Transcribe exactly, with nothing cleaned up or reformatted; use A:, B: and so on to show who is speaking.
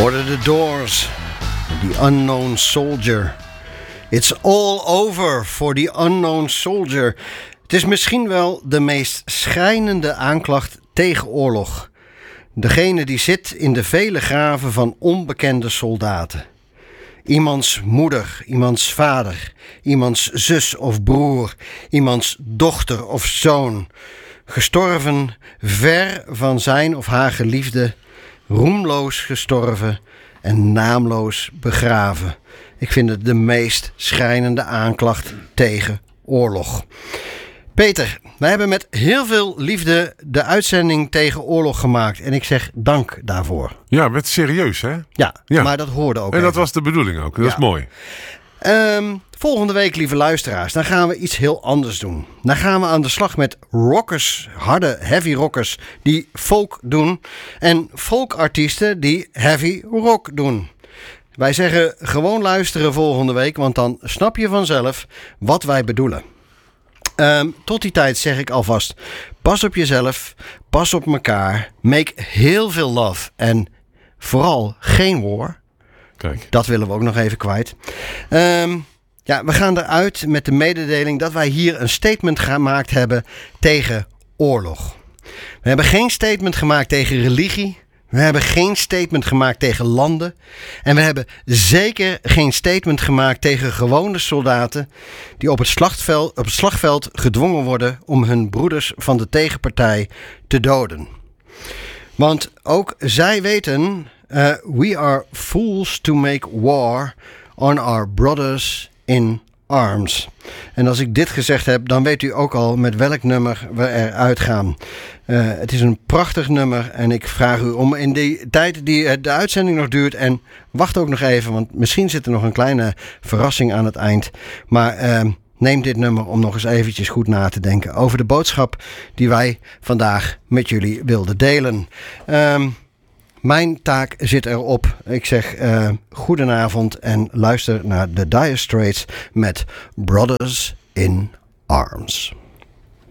A: hoorde The Doors, The Unknown Soldier. It's all over for the Unknown Soldier. Het is misschien wel de meest schrijnende aanklacht tegen oorlog. Degene die zit in de vele graven van onbekende soldaten. Iemands moeder, iemands vader, iemands zus of broer, iemands dochter of zoon. Gestorven ver van zijn of haar geliefde, roemloos gestorven en naamloos begraven. Ik vind het de meest schrijnende aanklacht tegen oorlog. Peter, wij hebben met heel veel liefde de uitzending tegen oorlog gemaakt. En ik zeg dank daarvoor.
B: Ja, met serieus, hè?
A: Ja,
B: ja.
A: Maar dat hoorde ook.
B: En dat
A: even.
B: was de bedoeling ook. Dat
A: ja.
B: is mooi.
A: Um, volgende week, lieve luisteraars, dan gaan we iets heel anders doen. Dan gaan we aan de slag met rockers, harde heavy rockers die folk doen. En folkartiesten die heavy rock doen. Wij zeggen gewoon luisteren volgende week, want dan snap je vanzelf wat wij bedoelen. Um, tot die tijd zeg ik alvast, pas op jezelf, pas op elkaar, make heel veel love en vooral geen war.
B: Kijk. Dat
A: willen we ook nog even kwijt. Um, ja, we gaan eruit met de mededeling dat wij hier een statement gemaakt hebben tegen oorlog. We hebben geen statement gemaakt tegen religie. We hebben geen statement gemaakt tegen landen. En we hebben zeker geen statement gemaakt tegen gewone soldaten die op het slagveld, op het slagveld gedwongen worden om hun broeders van de tegenpartij te doden. Want ook zij weten, uh, we are fools to make war on our brothers in arms. En als ik dit gezegd heb, dan weet u ook al met welk nummer we eruit gaan. Uh, het is een prachtig nummer en ik vraag u om in die tijd die de uitzending nog duurt, en wacht ook nog even, want misschien zit er nog een kleine verrassing aan het eind. Maar uh, neem dit nummer om nog eens eventjes goed na te denken over de boodschap die wij vandaag met jullie wilden delen. Um, Mijn taak zit erop. Ik zeg uh, goedenavond en luister naar The Dire Straits met Brothers in Arms.